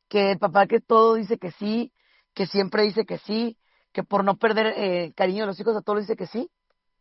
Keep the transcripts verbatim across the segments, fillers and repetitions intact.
que el papá que todo dice que sí, que siempre dice que sí, que por no perder eh, cariño de los hijos a todos dice que sí.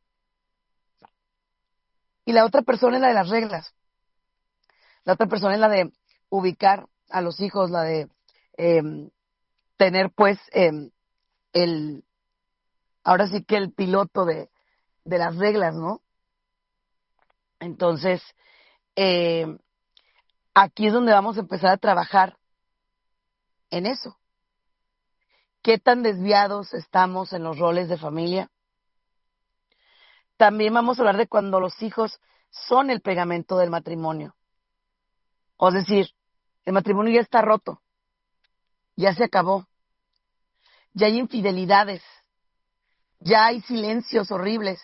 Y la otra persona es la de las reglas. La otra persona es la de ubicar a los hijos, la de eh, tener pues eh, el, ahora sí que el piloto de, de las reglas, ¿no? Entonces, eh, aquí es donde vamos a empezar a trabajar en eso. ¿Qué tan desviados estamos en los roles de familia? También vamos a hablar de cuando los hijos son el pegamento del matrimonio. O es decir, el matrimonio ya está roto, ya se acabó, ya hay infidelidades, ya hay silencios horribles,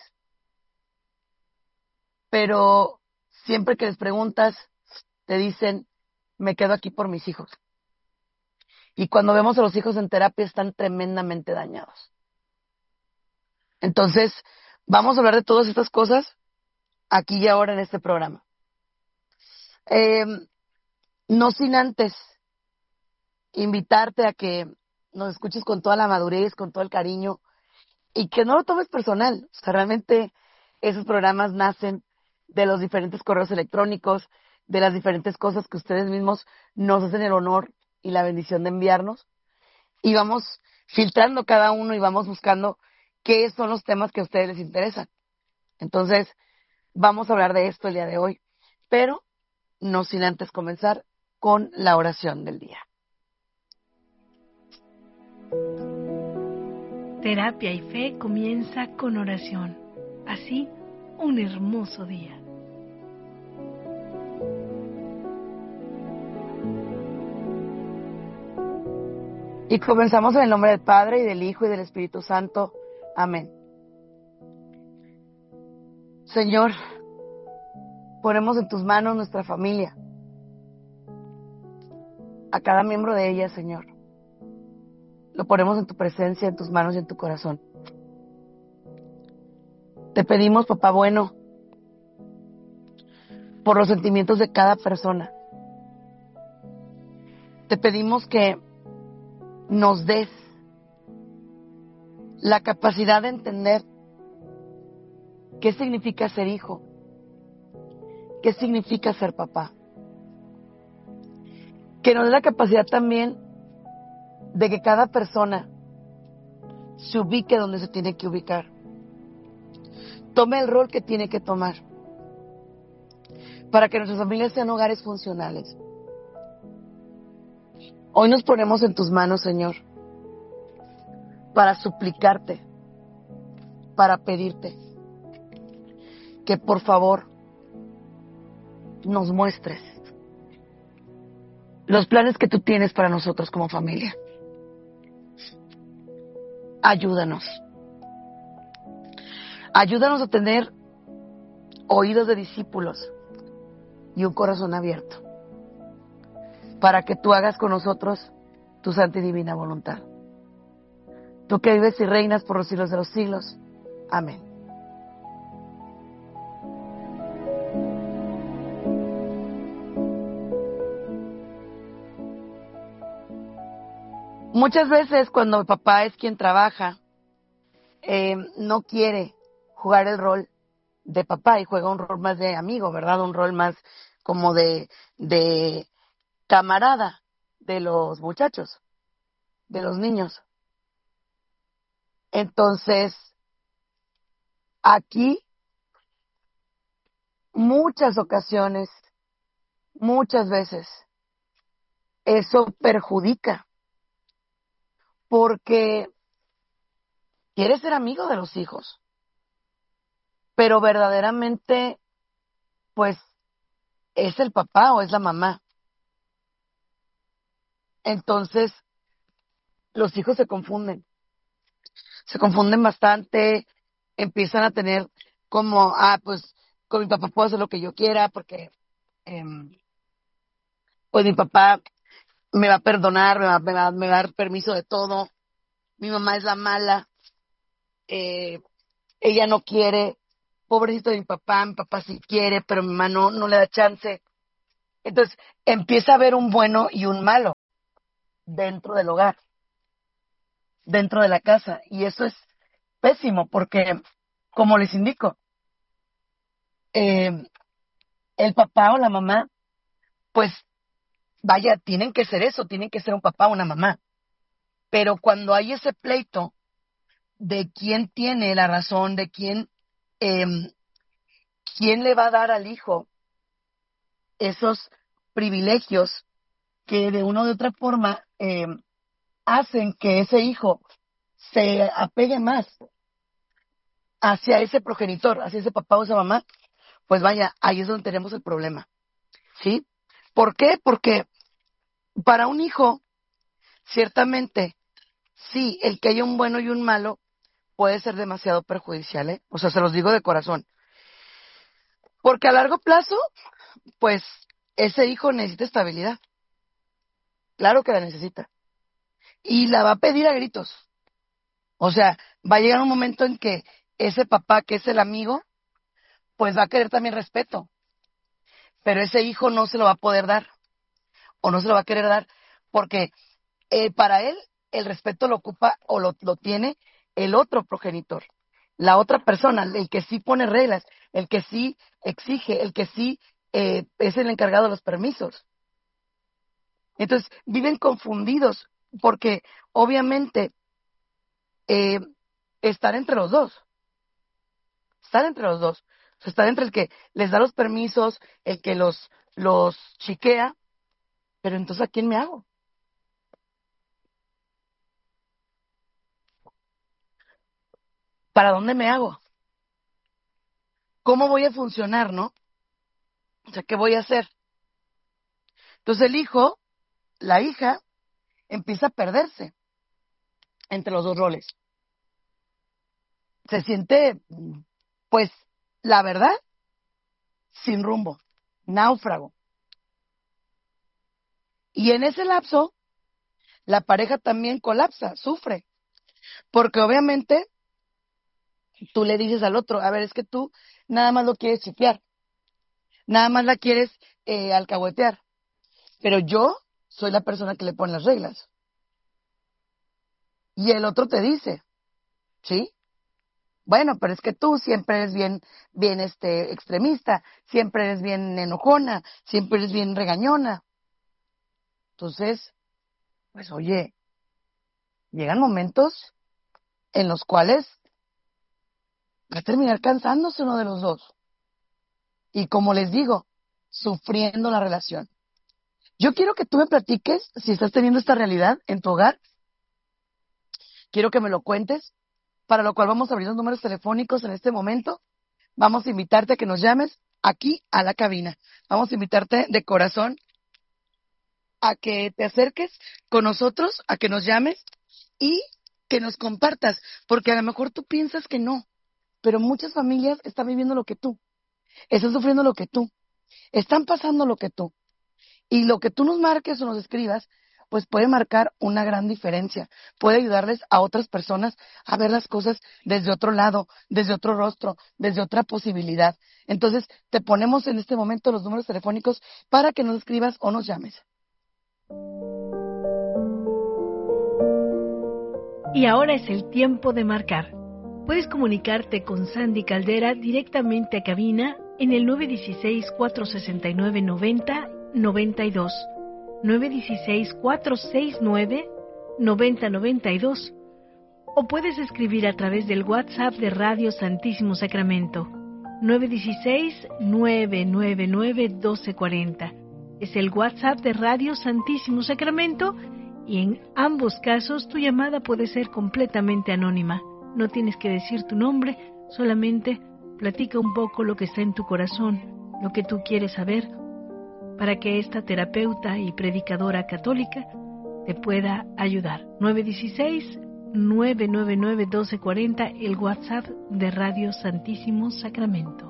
pero siempre que les preguntas, te dicen, me quedo aquí por mis hijos. Y cuando vemos a los hijos en terapia están tremendamente dañados. Entonces, vamos a hablar de todas estas cosas aquí y ahora en este programa. Eh, no sin antes invitarte a que nos escuches con toda la madurez, con todo el cariño y que no lo tomes personal. O sea, realmente esos programas nacen de los diferentes correos electrónicos, de las diferentes cosas que ustedes mismos nos hacen el honor y la bendición de enviarnos. Y vamos filtrando cada uno y vamos buscando qué son los temas que a ustedes les interesan. Entonces, vamos a hablar de esto el día de hoy, pero no sin antes comenzar con la oración del día. Terapia y Fe comienza con oración. Así, un hermoso día. Y comenzamos en el nombre del Padre, y del Hijo, y del Espíritu Santo. Amén. Señor, ponemos en tus manos nuestra familia, a cada miembro de ella, Señor. Lo ponemos en tu presencia, en tus manos y en tu corazón. Te pedimos, Papá bueno, por los sentimientos de cada persona. Te pedimos que nos des la capacidad de entender qué significa ser hijo, qué significa ser papá. Que nos dé la capacidad también de que cada persona se ubique donde se tiene que ubicar, tome el rol que tiene que tomar, para que nuestras familias sean hogares funcionales. Hoy nos ponemos en tus manos, Señor, para suplicarte, para pedirte que por favor nos muestres los planes que tú tienes para nosotros como familia. Ayúdanos. Ayúdanos a tener oídos de discípulos y un corazón abierto, para que tú hagas con nosotros tu santa y divina voluntad. Tú que vives y reinas por los siglos de los siglos. Amén. Muchas veces cuando el papá es quien trabaja, eh, no quiere jugar el rol de papá y juega un rol más de amigo, ¿verdad? Un rol más como de, de camarada de los muchachos, de los niños. Entonces, aquí, muchas ocasiones, muchas veces, eso perjudica, porque quiere ser amigo de los hijos, pero verdaderamente, pues, es el papá o es la mamá. Entonces, los hijos se confunden, se confunden bastante, empiezan a tener como, ah, pues, con mi papá puedo hacer lo que yo quiera, porque, eh, pues, mi papá me va a perdonar, me va, me va, me va a dar permiso de todo, mi mamá es la mala, eh, ella no quiere, pobrecito de mi papá, mi papá sí quiere, pero mi mamá no, no le da chance. Entonces, empieza a haber un bueno y un malo. dentro del hogar, dentro de la casa. Y eso es pésimo porque, como les indico, eh, el papá o la mamá, pues vaya, tienen que ser eso, tienen que ser un papá o una mamá. Pero cuando hay ese pleito de quién tiene la razón, de quién, eh, quién le va a dar al hijo esos privilegios que de una u otra forma eh, hacen que ese hijo se apegue más hacia ese progenitor, hacia ese papá o esa mamá, pues vaya, ahí es donde tenemos el problema, ¿sí? ¿Por qué? Porque para un hijo, ciertamente, sí, el que haya un bueno y un malo puede ser demasiado perjudicial, ¿eh? O sea, se los digo de corazón. Porque a largo plazo, pues, ese hijo necesita estabilidad. Claro que la necesita. Y la va a pedir a gritos. O sea, va a llegar un momento en que ese papá, que es el amigo, pues va a querer también respeto. Pero ese hijo no se lo va a poder dar. O no se lo va a querer dar. Porque eh, para él, el respeto lo ocupa o lo, lo tiene el otro progenitor. La otra persona, el que sí pone reglas, el que sí exige, el que sí eh, es el encargado de los permisos. Entonces, viven confundidos porque obviamente eh, están entre los dos, están entre los dos. O sea, están entre el que les da los permisos, el que los, los chiquea, pero entonces ¿a quién me hago? ¿Para dónde me hago? ¿Cómo voy a funcionar, no? O sea, ¿qué voy a hacer? Entonces el hijo, la hija, empieza a perderse entre los dos roles. Se siente, pues, la verdad, sin rumbo, náufrago. Y en ese lapso, la pareja también colapsa, sufre, porque obviamente tú le dices al otro, a ver, es que tú nada más lo quieres chipear, nada más la quieres eh, alcahuetear, pero yo soy la persona que le pone las reglas. Y el otro te dice, ¿sí? Bueno, pero es que tú siempre eres bien, bien este, extremista, siempre eres bien enojona, siempre eres bien regañona. Entonces, pues oye, llegan momentos en los cuales va a terminar cansándose uno de los dos. Y como les digo, sufriendo la relación. Yo quiero que tú me platiques si estás teniendo esta realidad en tu hogar. Quiero que me lo cuentes, para lo cual vamos a abrir los números telefónicos en este momento. Vamos a invitarte a que nos llames aquí a la cabina. Vamos a invitarte de corazón a que te acerques con nosotros, a que nos llames y que nos compartas, porque a lo mejor tú piensas que no, pero muchas familias están viviendo lo que tú, están sufriendo lo que tú, están pasando lo que tú. Y lo que tú nos marques o nos escribas, pues puede marcar una gran diferencia. Puede ayudarles a otras personas a ver las cosas desde otro lado, desde otro rostro, desde otra posibilidad. Entonces, te ponemos en este momento los números telefónicos para que nos escribas o nos llames. Y ahora es el tiempo de marcar. Puedes comunicarte con Sandy Caldera directamente a cabina en el nueve uno seis, cuatro seis nueve, nueve cero nueve dos, nueve uno seis, cuatro seis nueve, nueve cero nueve dos, o puedes escribir a través del WhatsApp de Radio Santísimo Sacramento, nueve uno seis, nueve nueve nueve, uno dos cuatro cero. Es el WhatsApp de Radio Santísimo Sacramento y en ambos casos tu llamada puede ser completamente anónima. No tienes que decir tu nombre, solamente platica un poco lo que está en tu corazón, lo que tú quieres saber, para que esta terapeuta y predicadora católica te pueda ayudar. nueve uno seis, nueve nueve nueve, uno dos cuatro cero, el WhatsApp de Radio Santísimo Sacramento.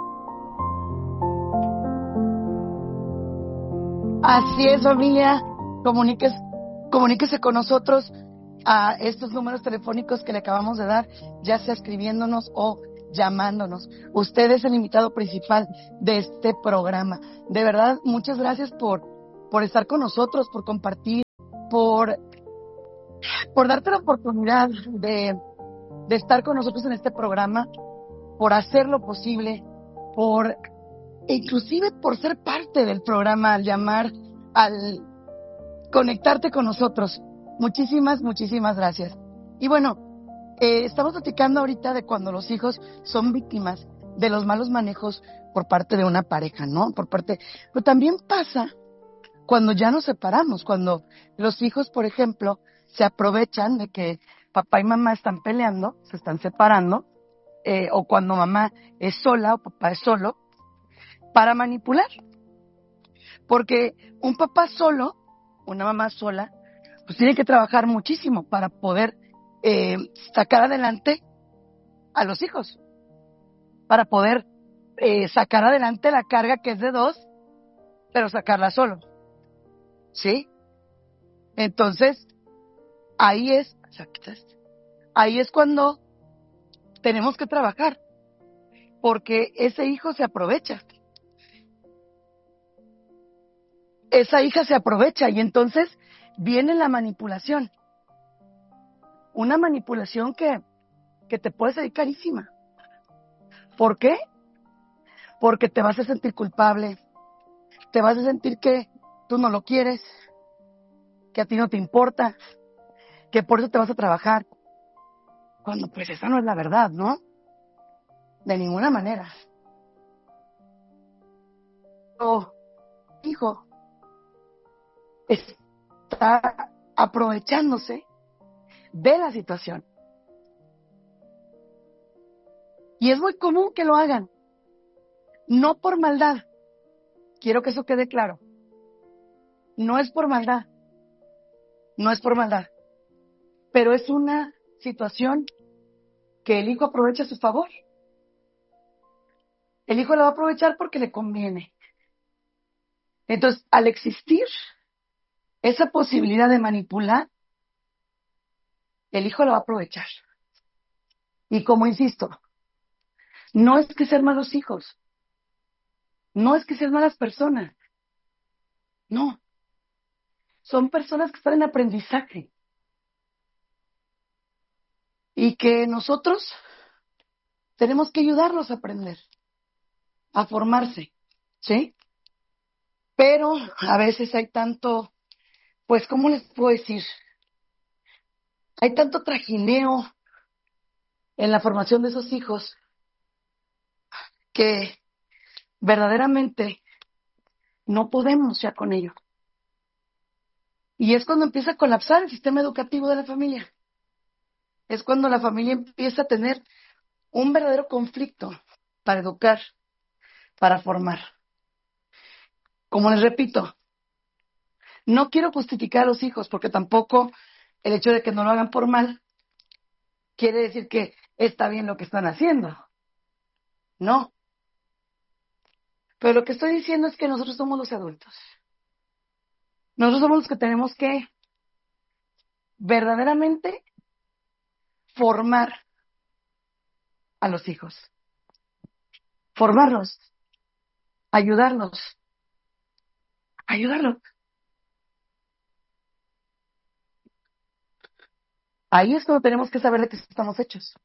Así es, familia. Comuníquese, comuníquese con nosotros a estos números telefónicos que le acabamos de dar, ya sea escribiéndonos o llamándonos. Usted es el invitado principal de este programa. De verdad, muchas gracias por, por estar con nosotros, por compartir, por, por darte la oportunidad de, de estar con nosotros en este programa, por hacer lo posible, por inclusive por ser parte del programa, al llamar, al conectarte con nosotros. Muchísimas, muchísimas gracias. Y bueno, eh, estamos platicando ahorita de cuando los hijos son víctimas de los malos manejos por parte de una pareja, ¿no? Por parte, pero también pasa cuando ya nos separamos, cuando los hijos, por ejemplo, se aprovechan de que papá y mamá están peleando, se están separando, eh, o cuando mamá es sola o papá es solo, para manipular. Porque un papá solo, una mamá sola, pues tiene que trabajar muchísimo para poder eh, sacar adelante a los hijos, para poder eh, sacar adelante la carga que es de dos, pero sacarla solo, ¿sí? Entonces, ahí es, ahí es cuando tenemos que trabajar, porque ese hijo se aprovecha, esa hija se aprovecha y entonces viene la manipulación, una manipulación que, que te puede salir carísima. ¿Por qué? Porque te vas a sentir culpable, te vas a sentir que tú no lo quieres, que a ti no te importa, que por eso te vas a trabajar, cuando pues esa no es la verdad, ¿no? De ninguna manera. Oh, hijo, está aprovechándose de la situación. Y es muy común que lo hagan, no por maldad. Quiero que eso quede claro. No es por maldad, no es por maldad, pero es una situación que el hijo aprovecha a su favor. El hijo la va a aprovechar porque le conviene. Entonces, al existir esa posibilidad de manipular, el hijo la va a aprovechar. Y como insisto, no es que sean malos hijos, no es que sean malas personas, no. Son personas que están en aprendizaje y que nosotros tenemos que ayudarlos a aprender, a formarse, ¿sí? Pero a veces hay tanto, pues, ¿cómo les puedo decir? Hay tanto trajineo en la formación de esos hijos que verdaderamente no podemos ya con ello. Y es cuando empieza a colapsar el sistema educativo de la familia. Es cuando la familia empieza a tener un verdadero conflicto para educar, para formar. Como les repito, no quiero justificar a los hijos porque tampoco el hecho de que no lo hagan por mal quiere decir que está bien lo que están haciendo. No. Pero lo que estoy diciendo es que nosotros somos los adultos. Nosotros somos los que tenemos que verdaderamente formar a los hijos. Formarlos. Ayudarlos. Ayudarlos. Ahí es cuando tenemos que saber de qué estamos hechos.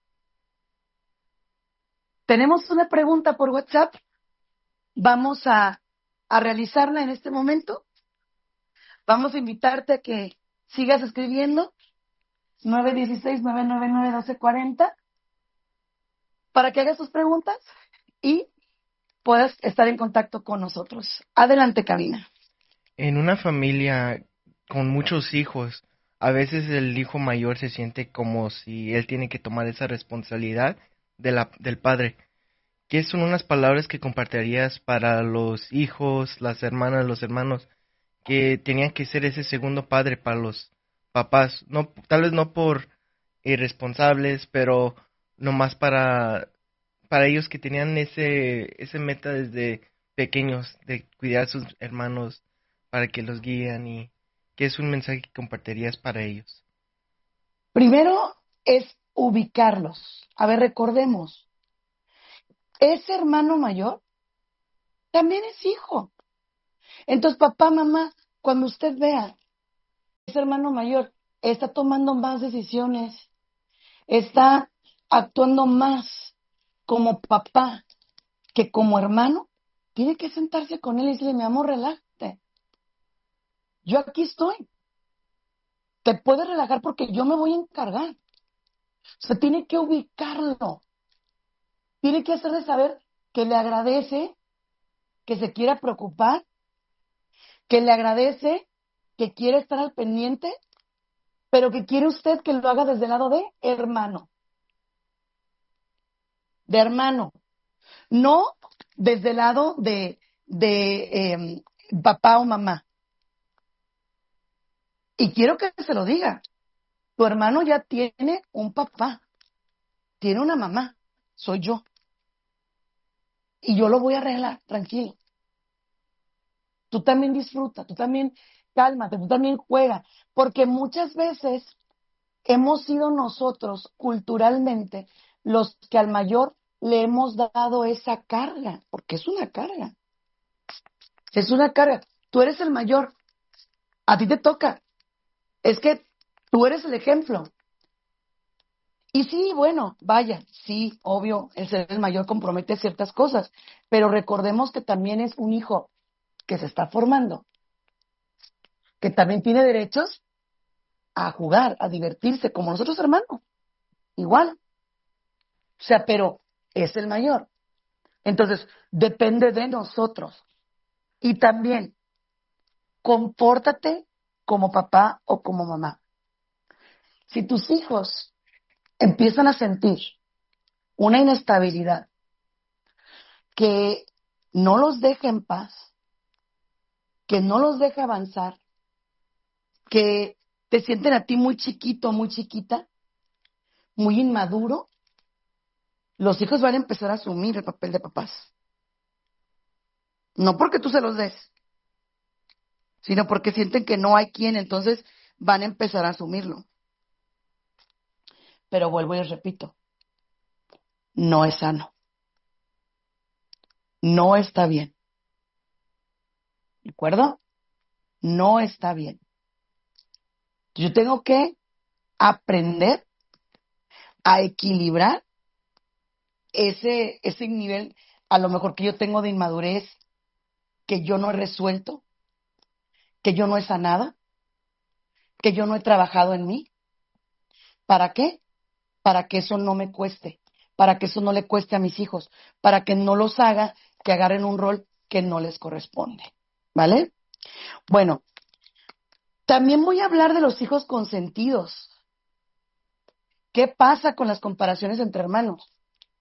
Tenemos una pregunta por WhatsApp. Vamos a, a realizarla en este momento. Vamos a invitarte a que sigas escribiendo nueve uno seis, nueve nueve nueve, uno dos cuatro cero para que hagas tus preguntas y puedas estar en contacto con nosotros. Adelante, cabina. En una familia con muchos hijos, a veces el hijo mayor se siente como si él tiene que tomar esa responsabilidad de la, del padre. ¿Qué son unas palabras que compartirías para los hijos, las hermanas, los hermanos, que tenían que ser ese segundo padre para los papás? No, tal vez no por irresponsables, pero nomás para, para ellos que tenían ese, ese meta desde pequeños de cuidar a sus hermanos para que los guían, y qué es un mensaje que compartirías para ellos. Primero es ubicarlos. A ver, recordemos, ese hermano mayor también es hijo. Entonces, papá, mamá, cuando usted vea hermano mayor, está tomando más decisiones, está actuando más como papá que como hermano, tiene que sentarse con él y decirle, mi amor, relájate. Yo aquí estoy. Te puedes relajar porque yo me voy a encargar. O sea, tiene que ubicarlo. Tiene que hacerle saber que le agradece, que se quiera preocupar, que le agradece, que quiere estar al pendiente, pero que quiere usted que lo haga desde el lado de hermano. De hermano. No desde el lado de, de eh, papá o mamá. Y quiero que se lo diga. Tu hermano ya tiene un papá, tiene una mamá, soy yo. Y yo lo voy a arreglar, tranquilo. Tú también disfruta, tú también cálmate, tú también juega. Porque muchas veces hemos sido nosotros culturalmente los que al mayor le hemos dado esa carga, porque es una carga. Es una carga. Tú eres el mayor, a ti te toca. Es que tú eres el ejemplo. Y sí, bueno, vaya, sí, obvio, el ser el mayor compromete ciertas cosas, pero recordemos que también es un hijo que se está formando, que también tiene derechos a jugar, a divertirse, como nosotros hermanos, igual. O sea, pero es el mayor. Entonces, depende de nosotros. Y también, compórtate como papá o como mamá. Si tus hijos empiezan a sentir una inestabilidad que no los deja en paz, que no los deja avanzar, que te sienten a ti muy chiquito, muy chiquita, muy inmaduro, los hijos van a empezar a asumir el papel de papás. No porque tú se los des, sino porque sienten que no hay quien, entonces van a empezar a asumirlo. Pero vuelvo y les repito, no es sano. No está bien. ¿De acuerdo? No está bien. Yo tengo que aprender a equilibrar ese, ese nivel, a lo mejor que yo tengo de inmadurez, que yo no he resuelto, que yo no he sanado, que yo no he trabajado en mí. ¿Para qué? Para que eso no me cueste, para que eso no le cueste a mis hijos, para que no los haga que agarren un rol que no les corresponde. ¿Vale? Bueno, también voy a hablar de los hijos consentidos. ¿Qué pasa con las comparaciones entre hermanos?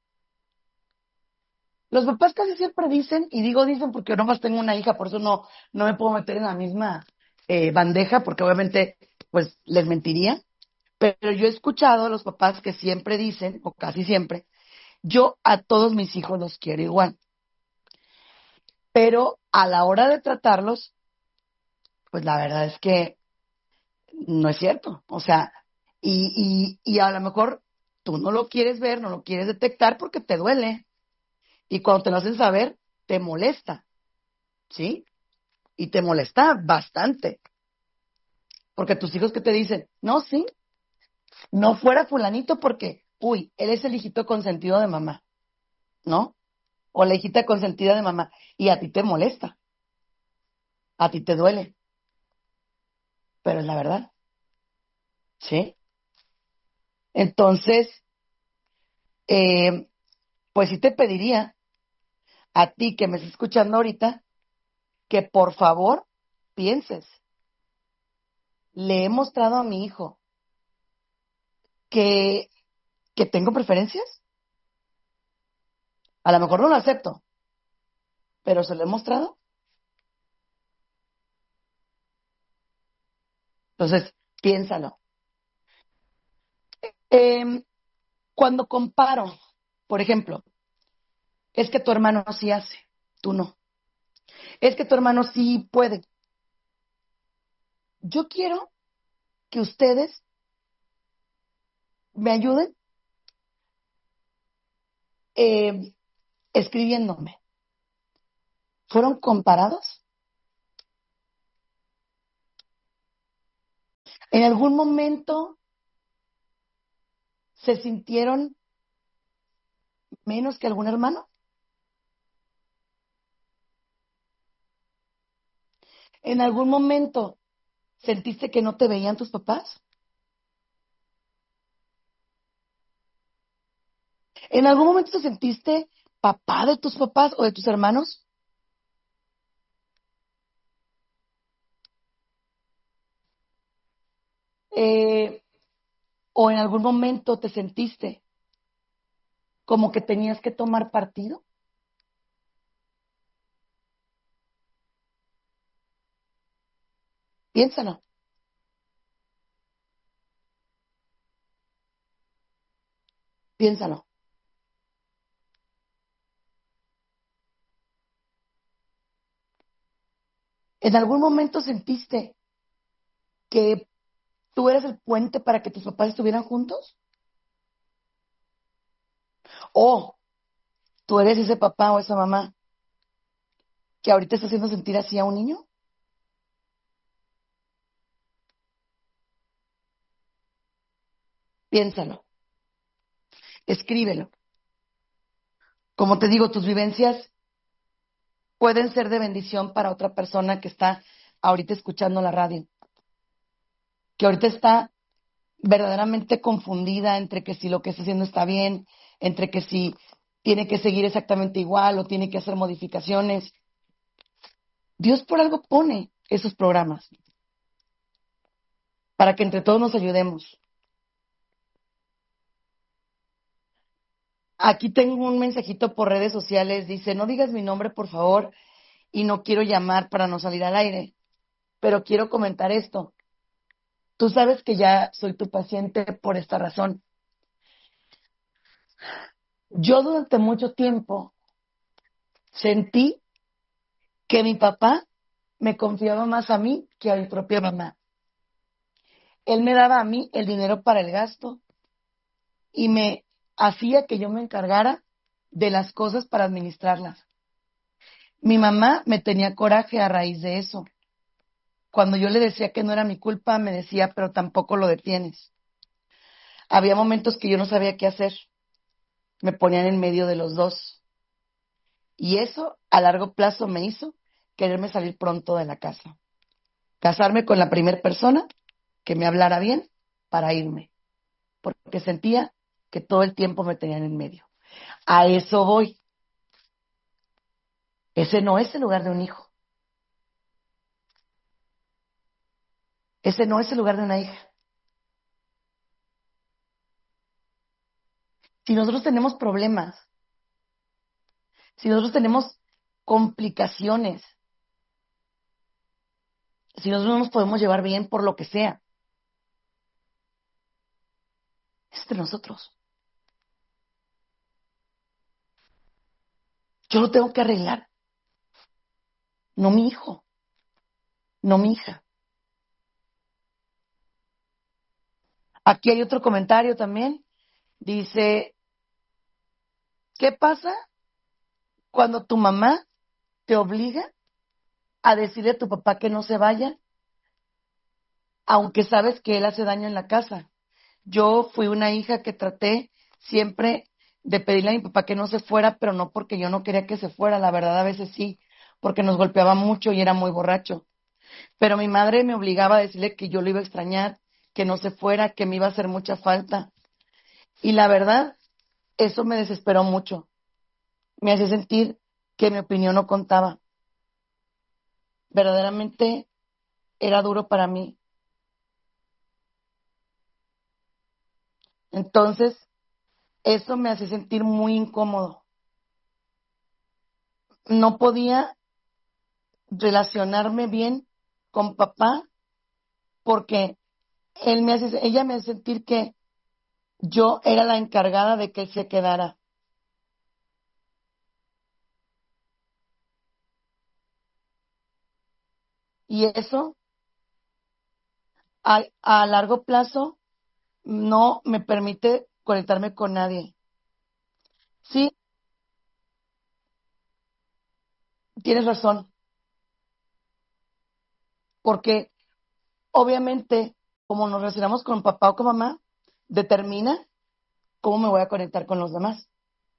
Los papás casi siempre dicen, y digo dicen porque yo nomás tengo una hija, por eso no, no me puedo meter en la misma eh, bandeja, porque obviamente pues les mentiría. Pero yo he escuchado a los papás que siempre dicen, o casi siempre, yo a todos mis hijos los quiero igual. Pero a la hora de tratarlos, pues la verdad es que no es cierto. O sea, y, y, y a lo mejor tú no lo quieres ver, no lo quieres detectar porque te duele. Y cuando te lo hacen saber, te molesta, ¿sí? Y te molesta bastante. Porque tus hijos que te dicen, no, sí, no fuera fulanito porque, uy, él es el hijito consentido de mamá, ¿no? O la hijita consentida de mamá. Y a ti te molesta, a ti te duele. Pero es la verdad, ¿sí? Entonces, eh, pues sí te pediría a ti que me estás escuchando ahorita que por favor pienses, le he mostrado a mi hijo que, que tengo preferencias. A lo mejor no lo acepto, pero se lo he mostrado. Entonces, piénsalo. Eh, cuando comparo, por ejemplo, es que tu hermano sí hace, tú no. Es que tu hermano sí puede. Yo quiero que ustedes me ayuden eh, escribiéndome. ¿Fueron comparados? ¿En algún momento se sintieron menos que algún hermano? ¿En algún momento sentiste que no te veían tus papás? ¿En algún momento te sentiste papá de tus papás o de tus hermanos? Eh, ¿O en algún momento te sentiste como que tenías que tomar partido? Piénsalo, piénsalo. ¿En algún momento sentiste que tú eres el puente para que tus papás estuvieran juntos? ¿O tú eres ese papá o esa mamá que ahorita está haciendo sentir así a un niño? Piénsalo, escríbelo. Como te digo, tus vivencias pueden ser de bendición para otra persona que está ahorita escuchando la radio, que ahorita está verdaderamente confundida entre que si lo que está haciendo está bien, entre que si tiene que seguir exactamente igual o tiene que hacer modificaciones. Dios por algo pone esos programas, para que entre todos nos ayudemos. Aquí tengo un mensajito por redes sociales, dice, no digas mi nombre, por favor, y no quiero llamar para no salir al aire, pero quiero comentar esto. Tú sabes que ya soy tu paciente por esta razón. Yo durante mucho tiempo sentí que mi papá me confiaba más a mí que a mi propia mamá. Él me daba a mí el dinero para el gasto y me hacía que yo me encargara de las cosas para administrarlas. Mi mamá me tenía coraje a raíz de eso. Cuando yo le decía que no era mi culpa, me decía, pero tampoco lo detienes. Había momentos que yo no sabía qué hacer. Me ponían en medio de los dos. Y eso a largo plazo me hizo quererme salir pronto de la casa. Casarme con la primera persona que me hablara bien para irme. Porque sentía que todo el tiempo me tenían en medio. A eso voy. Ese no es el lugar de un hijo. Ese no es el lugar de una hija. Si nosotros tenemos problemas, si nosotros tenemos complicaciones, si nosotros no nos podemos llevar bien por lo que sea, es de nosotros. Yo lo tengo que arreglar, no mi hijo, no mi hija. Aquí hay otro comentario también. Dice, ¿qué pasa cuando tu mamá te obliga a decirle a tu papá que no se vaya, aunque sabes que él hace daño en la casa? Yo fui una hija que traté siempre de pedirle a mi papá que no se fuera, pero no porque yo no quería que se fuera, la verdad a veces sí, porque nos golpeaba mucho y era muy borracho. Pero mi madre me obligaba a decirle que yo lo iba a extrañar, que no se fuera, que me iba a hacer mucha falta. Y la verdad, eso me desesperó mucho. Me hacía sentir que mi opinión no contaba. Verdaderamente era duro para mí. Entonces, eso me hacía sentir muy incómodo. No podía relacionarme bien con papá porque él me hace, ella me hace sentir que yo era la encargada de que él se quedara. Y eso a, a largo plazo no me permite conectarme con nadie. Sí, tienes razón, porque obviamente como nos relacionamos con papá o con mamá, determina cómo me voy a conectar con los demás.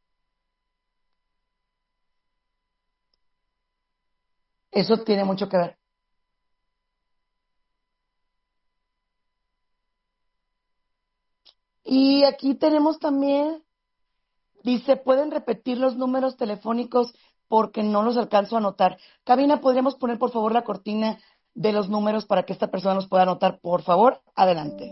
Eso tiene mucho que ver. Y aquí tenemos también, dice, pueden repetir los números telefónicos porque no los alcanzo a anotar. Cabina, ¿podríamos poner por favor la cortina de los números para que esta persona los pueda anotar? Por favor, adelante.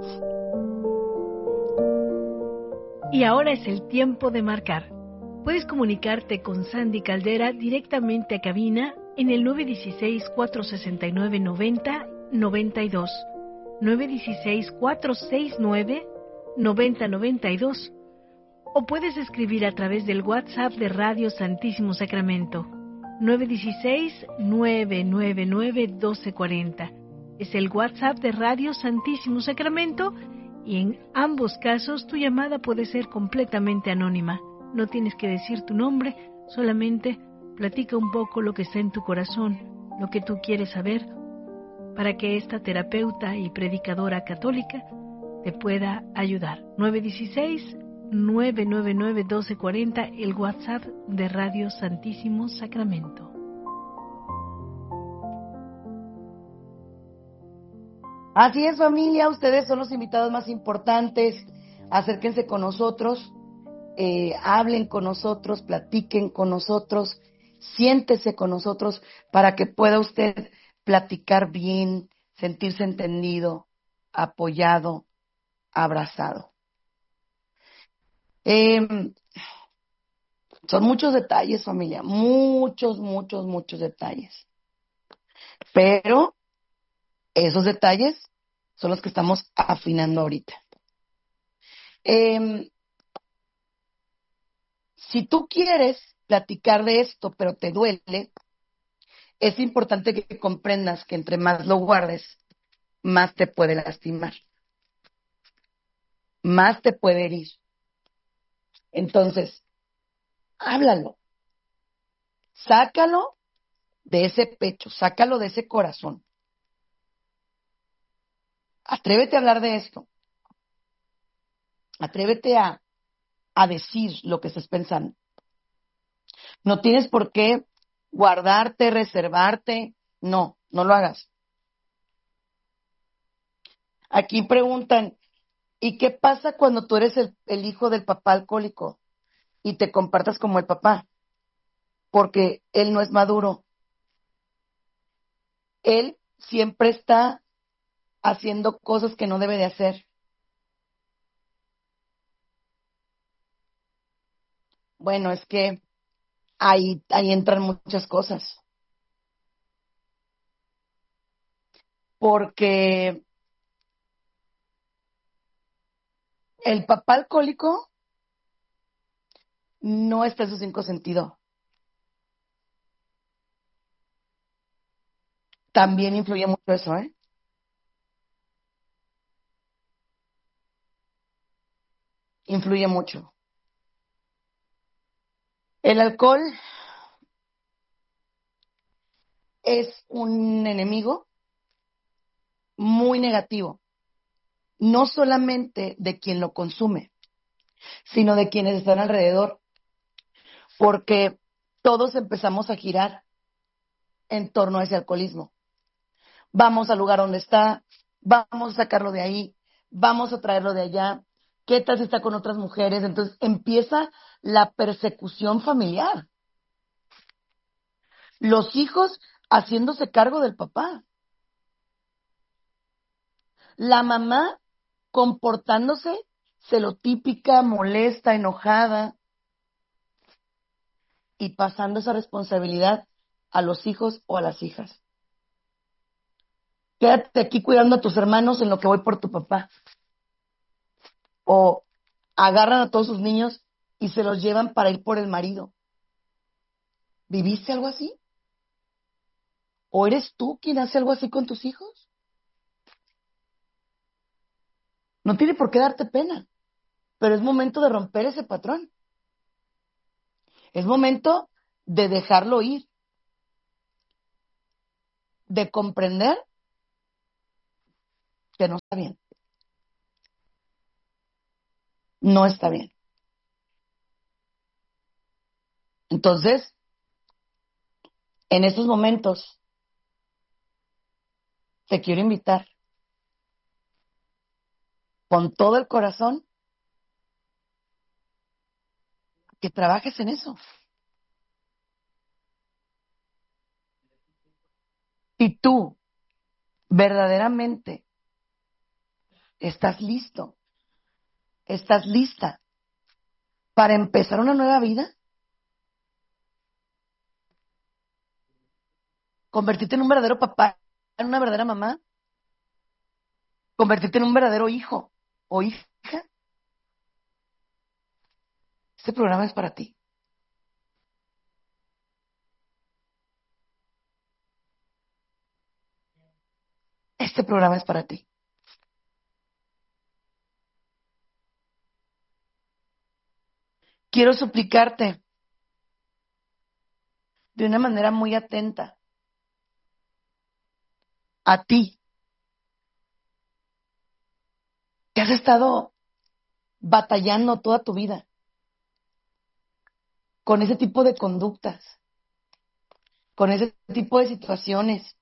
Y ahora es el tiempo de marcar. Puedes comunicarte con Sandy Caldera directamente a cabina en el nueve uno seis, cuatro seis nueve, nueve cero nueve dos, nueve uno seis, cuatro seis nueve, nueve cero nueve dos, o puedes escribir a través del WhatsApp de Radio Santísimo Sacramento, nueve uno seis, nueve nueve nueve, uno dos cuatro cero. Es el WhatsApp de Radio Santísimo Sacramento y en ambos casos tu llamada puede ser completamente anónima. No tienes que decir tu nombre, solamente platica un poco lo que está en tu corazón, lo que tú quieres saber, para que esta terapeuta y predicadora católica te pueda ayudar. nueve uno seis, nueve nueve nueve, uno dos cuatro cero, el WhatsApp de Radio Santísimo Sacramento. Así es, familia, ustedes son los invitados más importantes. Acérquense con nosotros, eh, hablen con nosotros, platiquen con nosotros, siéntese con nosotros para que pueda usted platicar bien, sentirse entendido, apoyado, abrazado. Eh, son muchos detalles, familia, muchos, muchos, muchos detalles. Pero esos detalles son los que estamos afinando ahorita. Eh, si tú quieres platicar de esto, pero te duele, es importante que comprendas que entre más lo guardes, más te puede lastimar, más te puede herir. Entonces, háblalo, sácalo de ese pecho, sácalo de ese corazón. Atrévete a hablar de esto. Atrévete a, a decir lo que estás pensando. No tienes por qué guardarte, reservarte. No, no lo hagas. Aquí preguntan, ¿y qué pasa cuando tú eres el, el hijo del papá alcohólico y te comportas como el papá? Porque él no es maduro. Él siempre está haciendo cosas que no debe de hacer. Bueno, es que ahí, ahí entran muchas cosas. Porque el papá alcohólico no está en su cinco sentido. También influye mucho eso, ¿eh? Influye mucho. El alcohol es un enemigo muy negativo, no solamente de quien lo consume, sino de quienes están alrededor, porque todos empezamos a girar en torno a ese alcoholismo. Vamos al lugar donde está, vamos a sacarlo de ahí, vamos a traerlo de allá, ¿qué tal si está con otras mujeres? Entonces empieza la persecución familiar. Los hijos haciéndose cargo del papá. La mamá comportándose celotípica, molesta, enojada y pasando esa responsabilidad a los hijos o a las hijas. Quédate aquí cuidando a tus hermanos en lo que voy por tu papá. O agarran a todos sus niños y se los llevan para ir por el marido. ¿Viviste algo así? ¿O eres tú quien hace algo así con tus hijos? No tiene por qué darte pena, pero es momento de romper ese patrón. Es momento de dejarlo ir, de comprender que no está bien. No está bien. Entonces, en estos momentos, te quiero invitar con todo el corazón que trabajes en eso. Si tú verdaderamente estás listo, estás lista para empezar una nueva vida, convertirte en un verdadero papá, en una verdadera mamá, convertirte en un verdadero hijo o hija, este programa es para ti. Este programa es para ti. Quiero suplicarte de una manera muy atenta a ti, que has estado batallando toda tu vida con ese tipo de conductas, con ese tipo de situaciones.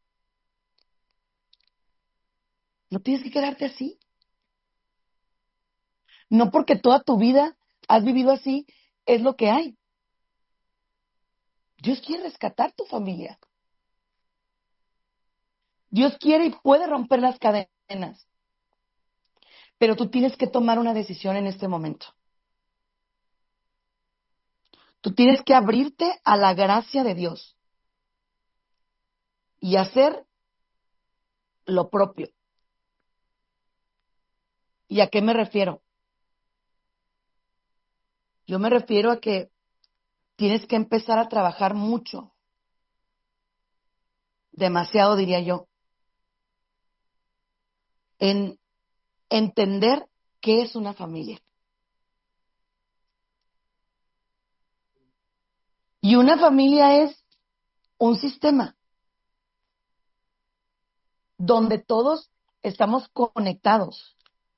No tienes que quedarte así. No porque toda tu vida has vivido así, es lo que hay. Dios quiere rescatar tu familia. Dios quiere y puede romper las cadenas. Pero tú tienes que tomar una decisión en este momento. Tú tienes que abrirte a la gracia de Dios y hacer lo propio. ¿Y a qué me refiero? Yo me refiero a que tienes que empezar a trabajar mucho, demasiado diría yo, en entender qué es una familia. Y una familia es un sistema donde todos estamos conectados,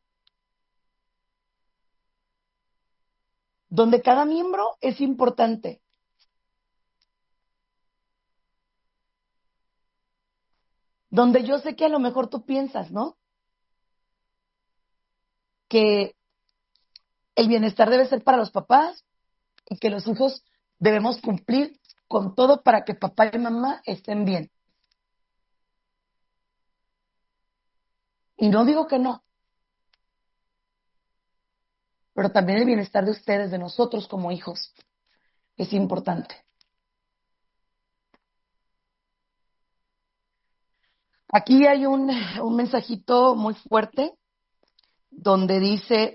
donde cada miembro es importante, donde yo sé que a lo mejor tú piensas, ¿no? Que el bienestar debe ser para los papás y que los hijos debemos cumplir con todo para que papá y mamá estén bien. Y no digo que no, pero también el bienestar de ustedes, de nosotros como hijos, es importante. Aquí hay un, un mensajito muy fuerte donde dice,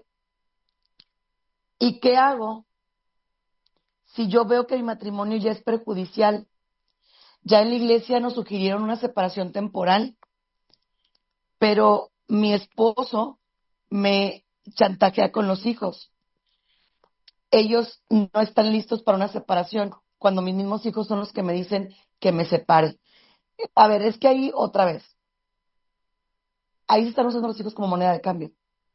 ¿y qué hago si yo veo que mi matrimonio ya es perjudicial? Ya en la iglesia nos sugirieron una separación temporal, pero mi esposo me chantajea con los hijos. Ellos no están listos para una separación, cuando mis mismos hijos son los que me dicen que me separe. A ver, es que ahí otra vez, ahí se están usando los hijos como moneda de cambio.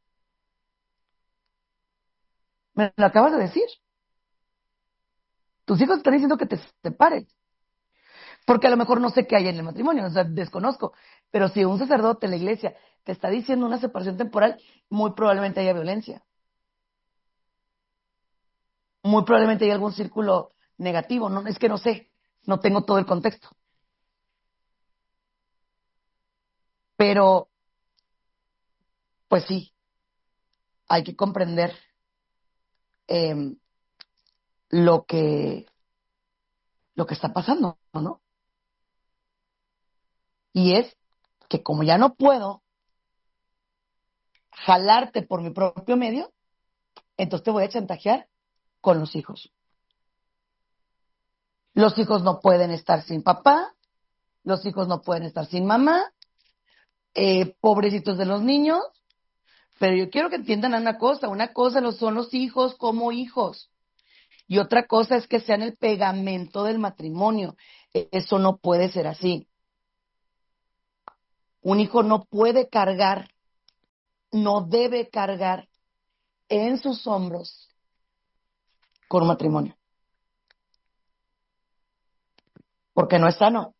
Me lo acabas de decir. Tus hijos están diciendo que te separes. Porque a lo mejor no sé qué hay en el matrimonio, o sea, desconozco. Pero si un sacerdote en la iglesia te está diciendo una separación temporal, muy probablemente haya violencia. Muy probablemente hay algún círculo negativo. No, es que no sé, no tengo todo el contexto. Pero, pues sí, hay que comprender eh, lo que lo que está pasando, ¿no? Y es que como ya no puedo jalarte por mi propio medio, entonces te voy a chantajear con los hijos. Los hijos no pueden estar sin papá, los hijos no pueden estar sin mamá, eh, pobrecitos de los niños, pero yo quiero que entiendan una cosa, una cosa lo son los hijos como hijos, y otra cosa es que sean el pegamento del matrimonio. Eso no puede ser así. Un hijo no puede cargar no debe cargar en sus hombros con un matrimonio. Porque no es sano.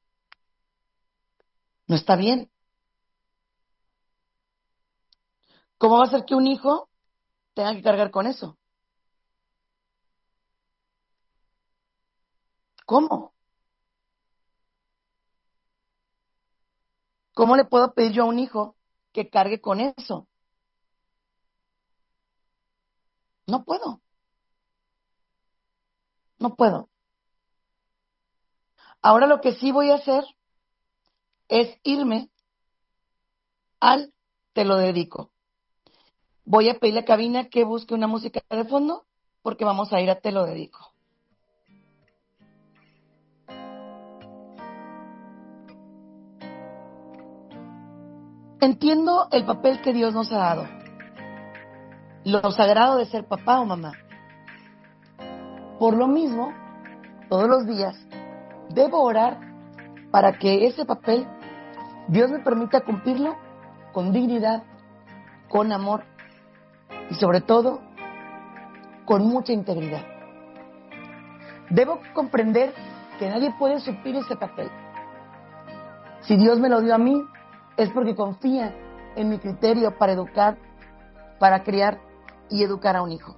No está bien. ¿Cómo va a ser que un hijo tenga que cargar con eso? ¿Cómo? ¿Cómo le puedo pedir yo a un hijo que cargue con eso? No puedo. No puedo. Ahora lo que sí voy a hacer es irme al te lo dedico. Voy a pedirle a cabina que busque una música de fondo porque vamos a ir a te lo dedico. Entiendo el papel que Dios nos ha dado, lo sagrado de ser papá o mamá. Por lo mismo, todos los días debo orar para que ese papel Dios me permita cumplirlo con dignidad, con amor y sobre todo con mucha integridad. Debo comprender que nadie puede suplir ese papel. Si Dios me lo dio a mí, es porque confía en mi criterio para educar, para criar y educar a un hijo.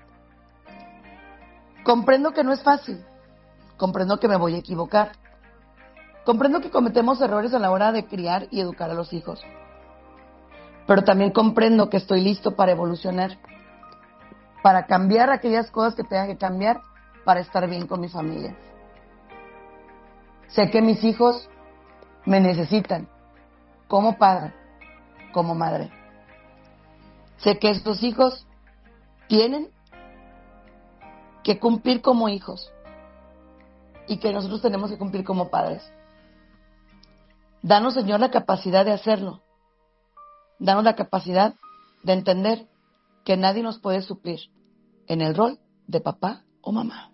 Comprendo que no es fácil, comprendo que me voy a equivocar, comprendo que cometemos errores a la hora de criar y educar a los hijos, pero también comprendo que estoy listo para evolucionar, para cambiar aquellas cosas que tenga que cambiar para estar bien con mi familia. Sé que mis hijos me necesitan como padre, como madre. Sé que estos hijos tienen que cumplir como hijos y que nosotros tenemos que cumplir como padres. Danos, Señor, la capacidad de hacerlo. Danos la capacidad de entender que nadie nos puede suplir en el rol de papá o mamá.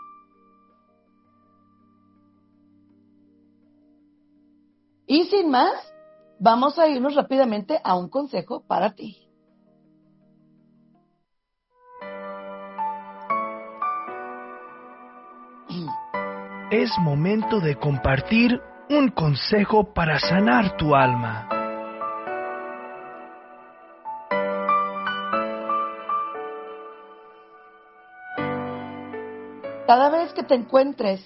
Y sin más, vamos a irnos rápidamente a un consejo para ti. Es momento de compartir un consejo para sanar tu alma. Cada vez que te encuentres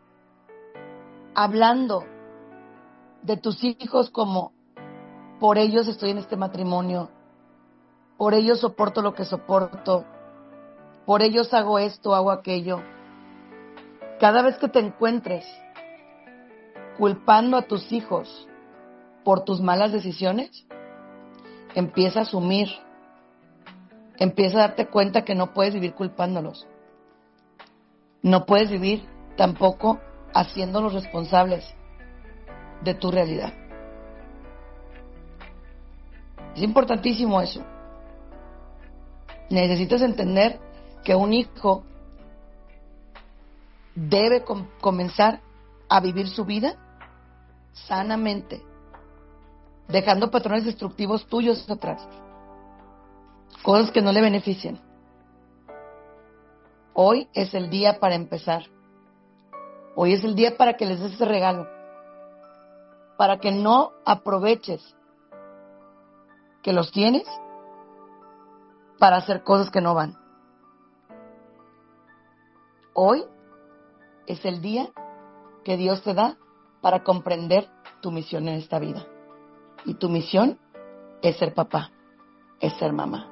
hablando de tus hijos como por ellos estoy en este matrimonio, por ellos soporto lo que soporto, por ellos hago esto, hago aquello. Cada vez que te encuentres culpando a tus hijos por tus malas decisiones, empieza a asumir, empieza a darte cuenta que no puedes vivir culpándolos. No puedes vivir tampoco haciéndolos responsables de tu realidad. Es importantísimo eso. Necesitas entender que un hijo debe com- comenzar a vivir su vida sanamente, dejando patrones destructivos tuyos atrás, cosas que no le benefician. Hoy es el día para empezar. Hoy es el día para que les des ese regalo, para que no aproveches que los tienes para hacer cosas que no van. Hoy es el día que Dios te da para comprender tu misión en esta vida. Y tu misión es ser papá, es ser mamá.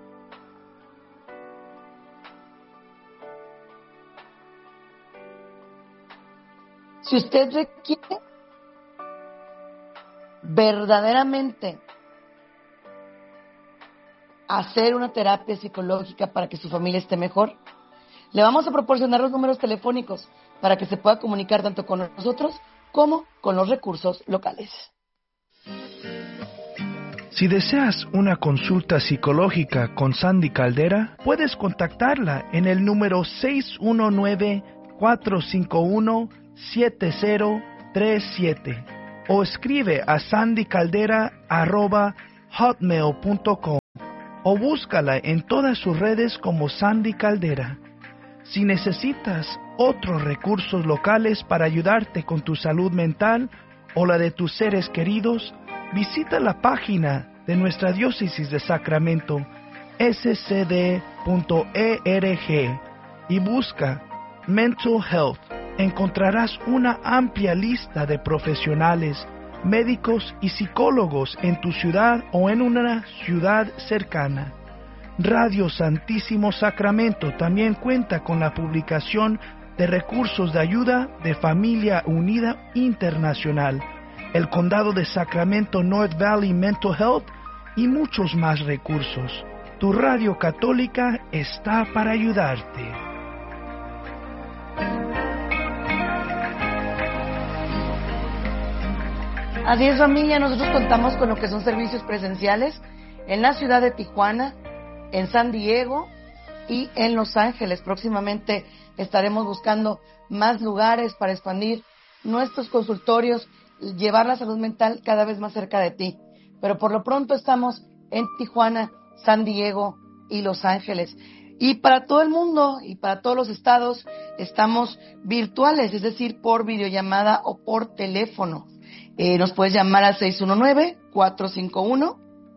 Si usted requiere verdaderamente hacer una terapia psicológica para que su familia esté mejor, le vamos a proporcionar los números telefónicos para que se pueda comunicar tanto con nosotros como con los recursos locales. Si deseas una consulta psicológica con Sandy Caldera, puedes contactarla en el número seis uno nueve, cuatro cinco uno, siete cero tres siete o escribe a sandycaldera arroba hotmail punto com. o búscala en todas sus redes como Sandy Caldera. Si necesitas otros recursos locales para ayudarte con tu salud mental o la de tus seres queridos, visita la página de nuestra diócesis de Sacramento, s c d punto org, y busca Mental Health. Encontrarás una amplia lista de profesionales, médicos y psicólogos en tu ciudad o en una ciudad cercana. Radio Santísimo Sacramento también cuenta con la publicación de recursos de ayuda de Familia Unida Internacional, el Condado de Sacramento North Valley Mental Health y muchos más recursos. Tu radio católica está para ayudarte. Así es, familia, nosotros contamos con lo que son servicios presenciales en la ciudad de Tijuana, en San Diego y en Los Ángeles. Próximamente estaremos buscando más lugares para expandir nuestros consultorios, llevar la salud mental cada vez más cerca de ti. Pero por lo pronto estamos en Tijuana, San Diego y Los Ángeles. Y para todo el mundo y para todos los estados estamos virtuales, es decir, por videollamada o por teléfono. Eh, nos puedes llamar al seis uno nueve, cuatro cinco uno,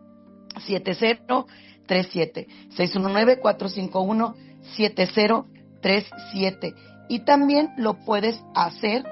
siete cero tres siete. seis uno nueve, cuatro cinco uno, siete cero tres siete. Y también lo puedes hacer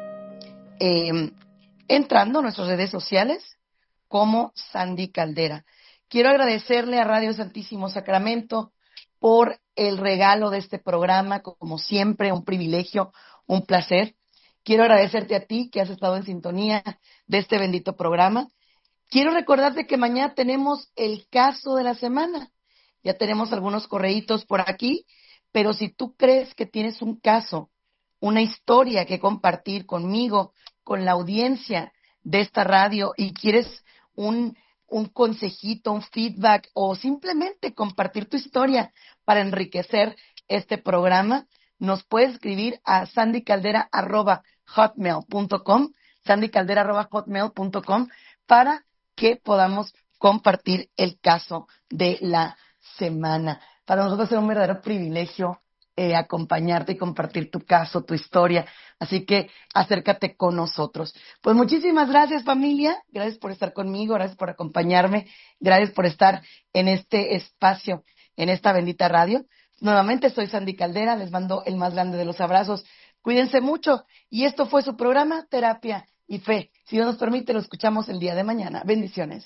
eh, entrando a nuestras redes sociales como Sandy Caldera. Quiero agradecerle a Radio Santísimo Sacramento por el regalo de este programa, como siempre, un privilegio, un placer. Quiero agradecerte a ti que has estado en sintonía de este bendito programa. Quiero recordarte que mañana tenemos el caso de la semana. Ya tenemos algunos correitos por aquí, pero si tú crees que tienes un caso, una historia que compartir conmigo, con la audiencia de esta radio y quieres un, un consejito, un feedback o simplemente compartir tu historia para enriquecer este programa, nos puedes escribir a sandycaldera arroba hotmail punto com, sandycaldera arroba hotmail punto com, para que podamos compartir el caso de la semana. Para nosotros es un verdadero privilegio eh, acompañarte y compartir tu caso, tu historia. Así que acércate con nosotros. Pues muchísimas gracias, familia. Gracias por estar conmigo, gracias por acompañarme, gracias por estar en este espacio, en esta bendita radio. Nuevamente soy Sandy Caldera, les mando el más grande de los abrazos. Cuídense mucho. Y esto fue su programa Terapia y Fe. Si Dios nos permite, lo escuchamos el día de mañana. Bendiciones.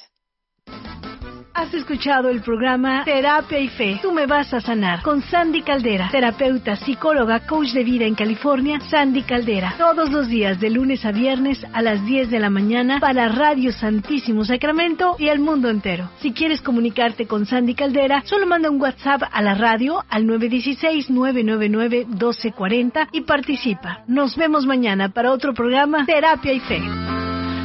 Has escuchado el programa Terapia y Fe. Tú me vas a sanar con Sandy Caldera, terapeuta, psicóloga, coach de vida en California. Sandy Caldera, todos los días de lunes a viernes a las diez de la mañana para Radio Santísimo Sacramento y el mundo entero. Si quieres comunicarte con Sandy Caldera, solo manda un WhatsApp a la radio al nueve uno seis, nueve nueve nueve, uno dos cuatro cero y participa. Nos vemos mañana para otro programa Terapia y Fe.